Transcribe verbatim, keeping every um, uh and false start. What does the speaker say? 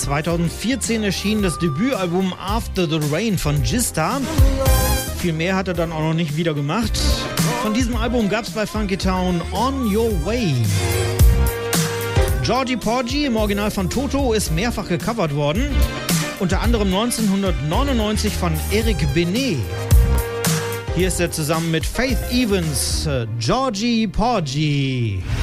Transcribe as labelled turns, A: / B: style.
A: zweitausendvierzehn erschien das Debütalbum After the Rain von Gista. Viel mehr hat er dann auch noch nicht wieder gemacht. Von diesem Album gab es bei Funky Town On Your Way. Georgie Porgy im Original von Toto ist mehrfach gecovert worden. Unter anderem neunzehnhundertneunundneunzig von Eric Benet. Hier ist er zusammen mit Faith Evans, Georgie Porgy.